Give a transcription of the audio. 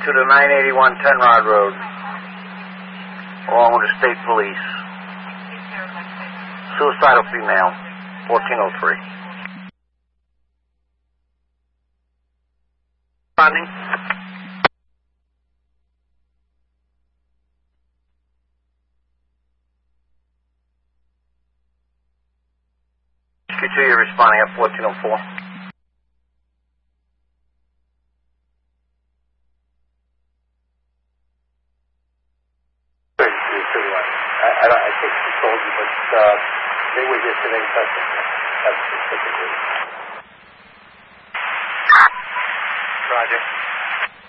to the 981 Tenrod Road, along with the state police. Suicidal female, 1403. Responding. Q2, you're responding at 1404. I think she told you, but they were here today testing. That's specifically. Roger.